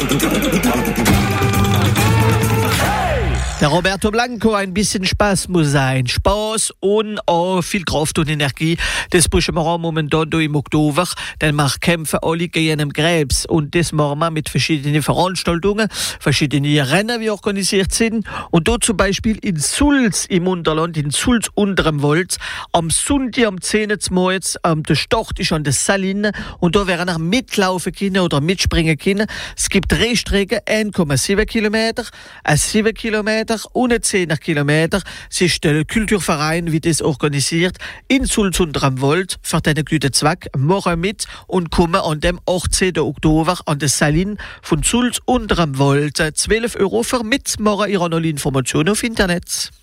Der Roberto Blanco, ein bisschen Spaß muss sein. Spaß und auch viel Kraft und Energie. Das brauchen wir auch momentan im Oktober, denn wir kämpfen alle gegen den Krebs. Und das machen wir mit verschiedenen Veranstaltungen, verschiedenen Rennen, die organisiert sind. Und dort zum Beispiel in Sulz im Unterland, in Sulz unterem Wald, am Sonntag um 10 Uhr, der Start ist an der Saline. Und da werden wir mitlaufen können oder mitspringen können. Es gibt 3 Strecken, 1,7 Kilometer, 7 Kilometer und 10 Kilometer. Es ist der Kulturverein, wie das organisiert, in Sulz unterem Wald, für diesen guten Zweck. Machen mit und kommen an dem 18. Oktober an der Saline von Sulz unterem Wald. 12 € für mitmachen. Ihr habt alle Informationen auf Internet.